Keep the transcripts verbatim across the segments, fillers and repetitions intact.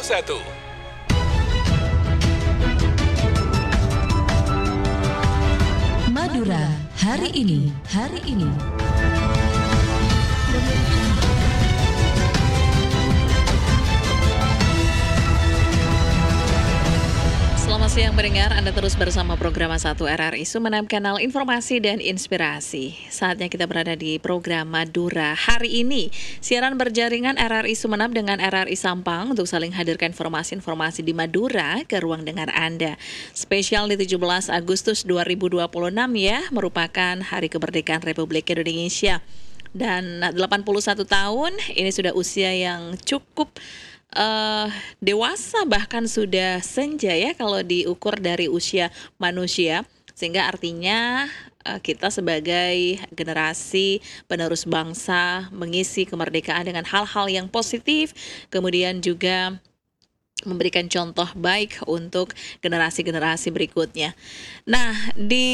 satu. Madura hari ini, hari ini. Selamat siang pendengar, Anda terus bersama program satu R R I Sumeneb, kanal informasi dan inspirasi. Saatnya kita berada di program Madura hari ini. Siaran berjaringan R R I Sumeneb dengan R R I Sampang untuk saling hadirkan informasi-informasi di Madura ke ruang dengar Anda. Spesial di tujuh belas Agustus dua ribu dua puluh enam ya, merupakan Hari Kemerdekaan Republik Indonesia. Dan delapan puluh satu tahun, ini sudah usia yang cukup Uh, dewasa, bahkan sudah senja ya kalau diukur dari usia manusia, sehingga artinya uh, kita sebagai generasi penerus bangsa mengisi kemerdekaan dengan hal-hal yang positif, kemudian juga memberikan contoh baik untuk generasi-generasi berikutnya. Nah, di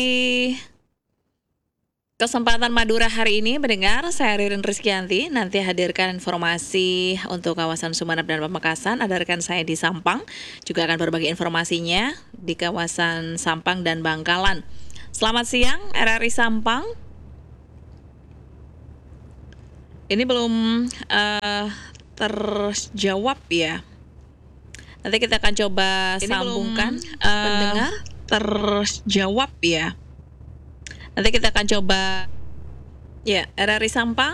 kesempatan Madura hari ini, mendengar, saya Ririn Rizkyanti, nanti hadirkan informasi untuk kawasan Sumeneb dan Pamekasan, ada rekan saya di Sampang, juga akan berbagi informasinya di kawasan Sampang dan Bangkalan. Selamat siang, R R I Sampang. Ini belum uh, terjawab ya. Nanti kita akan coba Ini sambungkan belum, uh, pendengar terjawab ya. Nanti kita akan coba, ya, R R I Sampang.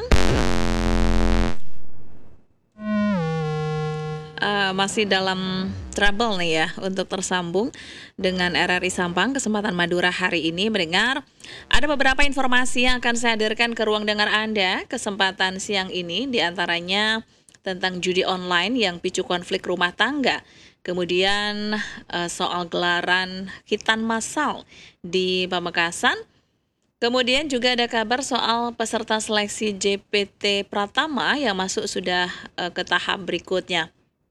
Uh, masih dalam trouble nih ya untuk tersambung dengan R R I Sampang. Kesempatan Madura hari ini, mendengar, ada beberapa informasi yang akan saya hadirkan ke ruang dengar Anda kesempatan siang ini, diantaranya tentang judi online yang picu konflik rumah tangga. Kemudian uh, soal gelaran khitan massal di Pamekasan. Kemudian juga ada kabar soal peserta seleksi J P T Pratama yang masuk sudah uh, ke tahap berikutnya.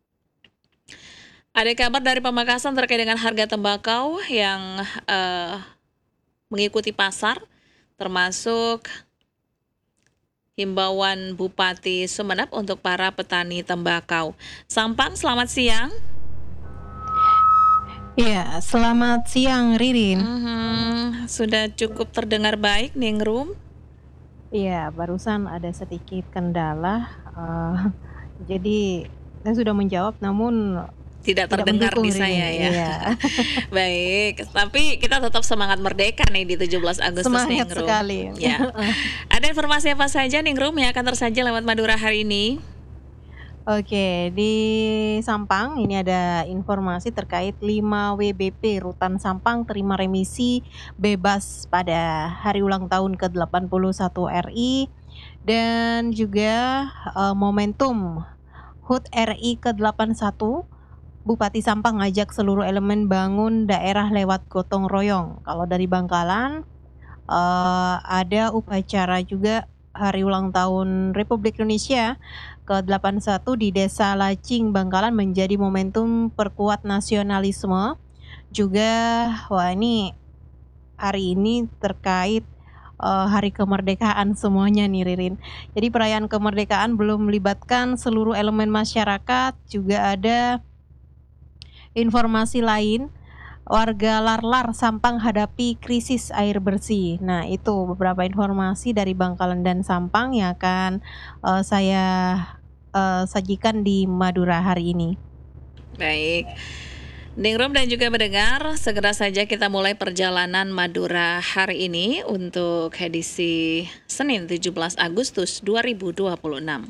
Ada kabar dari Pamekasan terkait dengan harga tembakau yang uh, mengikuti pasar, termasuk himbauan Bupati Sumeneb untuk para petani tembakau. Sampang, selamat siang. Ya, selamat siang Ririn. Mm-hmm. Sudah cukup terdengar baik, Ningrum? Iya, barusan ada sedikit kendala. Uh, jadi saya sudah menjawab, namun tidak terdengar tidak di saya ya. Iya. Baik, tapi kita tetap semangat merdeka nih di tujuh belas Agustus, semangat Ningrum. sekali. Ya. Ada informasi apa saja, Ningrum, yang akan tersaji lewat Madura hari ini? Oke, di Sampang ini ada informasi terkait lima W B P Rutan Sampang terima remisi bebas pada hari ulang tahun ke delapan puluh satu R I, dan juga uh, momentum H U T R I ke delapan puluh satu, Bupati Sampang ngajak seluruh elemen bangun daerah lewat gotong royong. Kalau dari Bangkalan uh, ada upacara juga hari ulang tahun Republik Indonesia ke delapan puluh satu di Desa Lacing, Bangkalan, menjadi momentum perkuat nasionalisme. Juga, wah ini hari ini terkait uh, hari kemerdekaan semuanya nih Ririn. Jadi perayaan kemerdekaan belum melibatkan seluruh elemen masyarakat. Juga ada informasi lain, warga Larlar Sampang hadapi krisis air bersih. Nah, itu beberapa informasi dari Bangkalan dan Sampang yang akan uh, saya uh, sajikan di Madura hari ini. Baik, Ningrum dan juga mendengar, segera saja kita mulai perjalanan Madura hari ini untuk edisi Senin tujuh belas Agustus dua ribu dua puluh enam.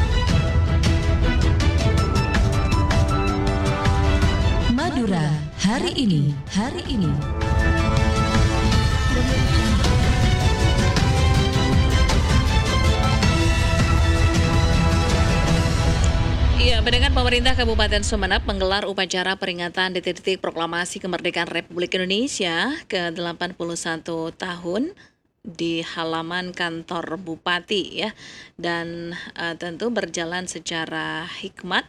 Madura hari ini, hari ini. Iya, mendengar, pemerintah Kabupaten Sumeneb menggelar upacara peringatan detik-detik proklamasi kemerdekaan Republik Indonesia ke delapan puluh satu tahun di halaman kantor Bupati ya, dan uh, tentu berjalan secara hikmat.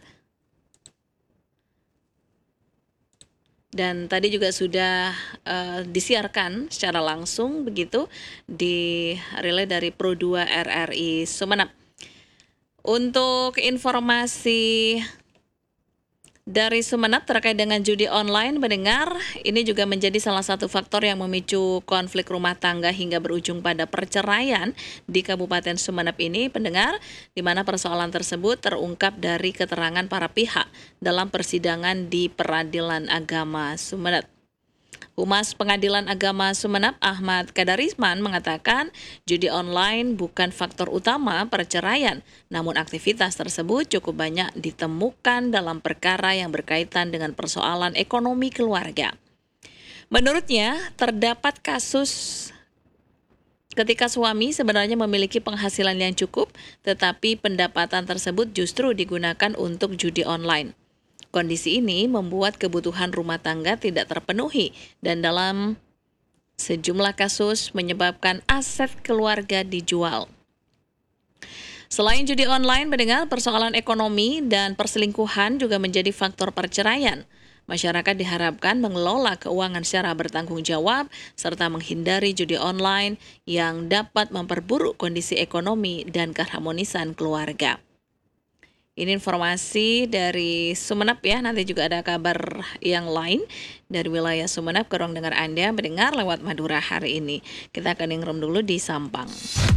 Dan tadi juga sudah uh, disiarkan secara langsung begitu di relay dari Pro dua R R I Sumeneb. Untuk informasi Dari Sumeneb terkait dengan judi online, mendengar ini juga menjadi salah satu faktor yang memicu konflik rumah tangga hingga berujung pada perceraian di Kabupaten Sumeneb ini, pendengar, di mana persoalan tersebut terungkap dari keterangan para pihak dalam persidangan di Peradilan Agama Sumeneb. Humas Pengadilan Agama Sumeneb Ahmad Kadarisman mengatakan judi online bukan faktor utama perceraian, namun aktivitas tersebut cukup banyak ditemukan dalam perkara yang berkaitan dengan persoalan ekonomi keluarga. Menurutnya, terdapat kasus ketika suami sebenarnya memiliki penghasilan yang cukup, tetapi pendapatan tersebut justru digunakan untuk judi online. Kondisi ini membuat kebutuhan rumah tangga tidak terpenuhi dan dalam sejumlah kasus menyebabkan aset keluarga dijual. Selain judi online, mendengar persoalan ekonomi dan perselingkuhan juga menjadi faktor perceraian. Masyarakat diharapkan mengelola keuangan secara bertanggung jawab serta menghindari judi online yang dapat memperburuk kondisi ekonomi dan keharmonisan keluarga. Ini informasi dari Sumeneb ya, nanti juga ada kabar yang lain dari wilayah Sumeneb ke ruang dengar Anda mendengar lewat Madura hari ini. Kita akan ningrum dulu di Sampang.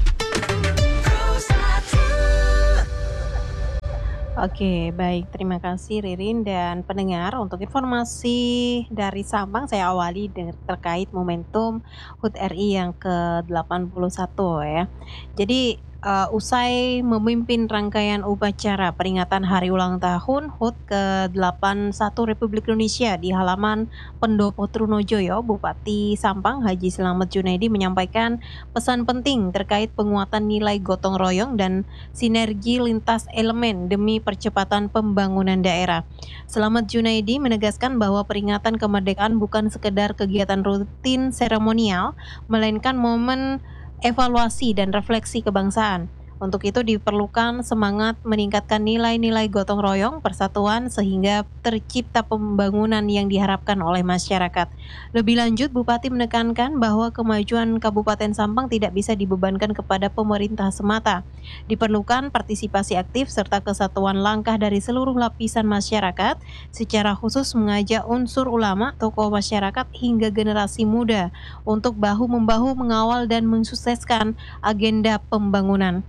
Oke, baik. Terima kasih Ririn dan pendengar. Untuk informasi dari Sampang, saya awali dengan terkait momentum H U T R I yang ke delapan puluh satu ya. Jadi Uh, usai memimpin rangkaian upacara peringatan hari ulang tahun H U T ke delapan puluh satu Republik Indonesia di halaman Pendopo Trunojoyo, Bupati Sampang Haji Slamet Junaidi menyampaikan pesan penting terkait penguatan nilai gotong royong dan sinergi lintas elemen demi percepatan pembangunan daerah. Slamet Junaidi menegaskan bahwa peringatan kemerdekaan bukan sekedar kegiatan rutin seremonial, melainkan momen evaluasi dan refleksi kebangsaan. Untuk itu diperlukan semangat meningkatkan nilai-nilai gotong royong, persatuan sehingga tercipta pembangunan yang diharapkan oleh masyarakat. Lebih lanjut, Bupati menekankan bahwa kemajuan Kabupaten Sampang tidak bisa dibebankan kepada pemerintah semata. Diperlukan partisipasi aktif serta kesatuan langkah dari seluruh lapisan masyarakat, secara khusus mengajak unsur ulama, tokoh masyarakat hingga generasi muda untuk bahu-membahu mengawal dan mensukseskan agenda pembangunan.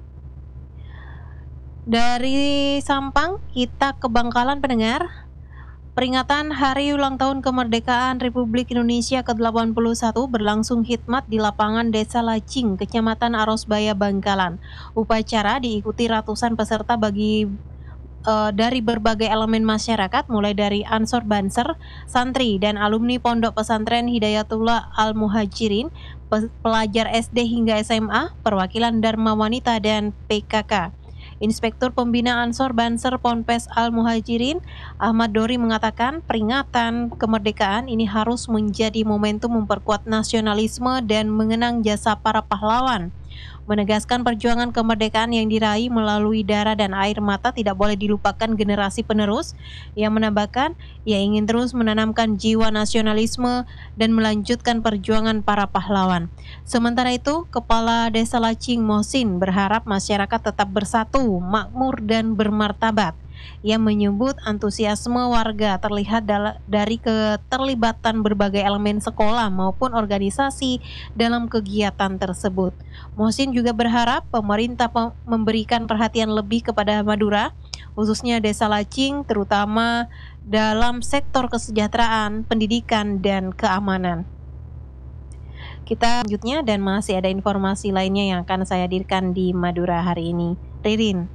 Dari Sampang, kita ke Bangkalan pendengar. Peringatan Hari Ulang Tahun Kemerdekaan Republik Indonesia ke delapan puluh satu berlangsung khidmat di lapangan Desa Lacing, Kecamatan Arosbaya, Bangkalan. Upacara diikuti ratusan peserta bagi uh, dari berbagai elemen masyarakat, mulai dari Ansor Banser, santri dan alumni Pondok Pesantren Hidayatullah Al-Muhajirin, pelajar S D hingga S M A, perwakilan Dharma Wanita dan P K K. Inspektur Pembina Ansor Banser Ponpes Al-Muhajirin, Ahmad Dori mengatakan peringatan kemerdekaan ini harus menjadi momentum memperkuat nasionalisme dan mengenang jasa para pahlawan. Menegaskan perjuangan kemerdekaan yang diraih melalui darah dan air mata tidak boleh dilupakan generasi penerus. Yang menambahkan, ia ingin terus menanamkan jiwa nasionalisme dan melanjutkan perjuangan para pahlawan. Sementara itu, Kepala Desa Lacing Mohsin berharap masyarakat tetap bersatu, makmur dan bermartabat. Ia menyebut antusiasme warga terlihat dari keterlibatan berbagai elemen sekolah maupun organisasi dalam kegiatan tersebut. Mohsin juga berharap pemerintah memberikan perhatian lebih kepada Madura, khususnya Desa Lacing, terutama dalam sektor kesejahteraan, pendidikan, dan keamanan. Kita lanjutnya dan masih ada informasi lainnya yang akan saya hadirkan di Madura hari ini. Ririn.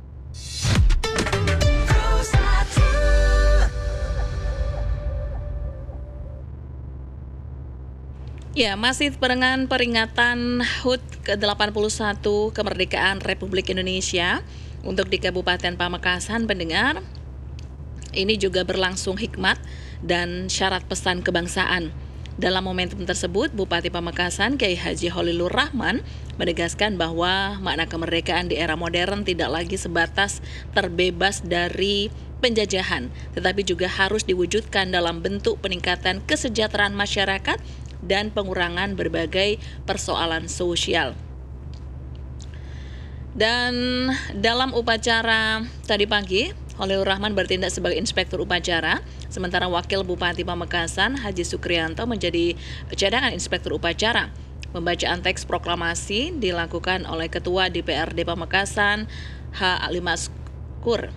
Ya, masih dengan peringatan H U T ke delapan puluh satu Kemerdekaan Republik Indonesia untuk di Kabupaten Pamekasan pendengar, ini juga berlangsung hikmat dan syarat pesan kebangsaan. Dalam momentum tersebut, Bupati Pamekasan Kiai Haji Holilur Rahman menegaskan bahwa makna kemerdekaan di era modern tidak lagi sebatas terbebas dari penjajahan, tetapi juga harus diwujudkan dalam bentuk peningkatan kesejahteraan masyarakat dan pengurangan berbagai persoalan sosial. Dan dalam upacara tadi pagi, Holil Rahman bertindak sebagai inspektur upacara, sementara Wakil Bupati Pamekasan Haji Sukrianto menjadi cadangan inspektur upacara. Pembacaan teks proklamasi dilakukan oleh Ketua D P R D Pamekasan H. Ali Maskur.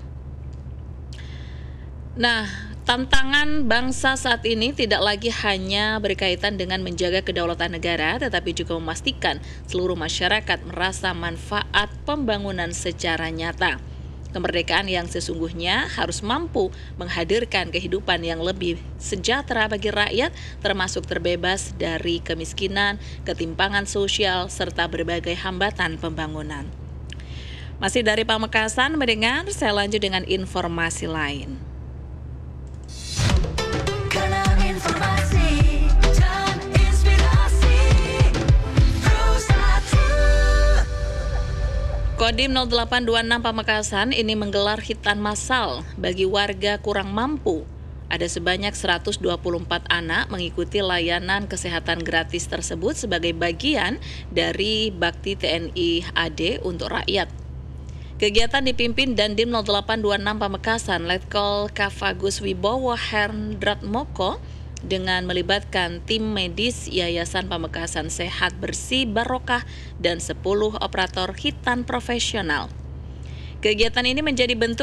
Nah, tantangan bangsa saat ini tidak lagi hanya berkaitan dengan menjaga kedaulatan negara, tetapi juga memastikan seluruh masyarakat merasa manfaat pembangunan secara nyata. Kemerdekaan yang sesungguhnya harus mampu menghadirkan kehidupan yang lebih sejahtera bagi rakyat, termasuk terbebas dari kemiskinan, ketimpangan sosial, serta berbagai hambatan pembangunan. Masih dari Pamekasan, mendengar, saya lanjut dengan informasi lain. Kodim nol delapan dua enam Pamekasan ini menggelar hitan massal bagi warga kurang mampu. Ada sebanyak seratus dua puluh empat anak mengikuti layanan kesehatan gratis tersebut sebagai bagian dari bakti T N I A D untuk rakyat. Kegiatan dipimpin Dandim nol delapan dua enam Pamekasan, Letkol Kavagus Wibowo Hendratmoko, dengan melibatkan tim medis Yayasan Pamekasan Sehat Bersih Barokah dan sepuluh operator hitan profesional. Kegiatan ini menjadi bentuk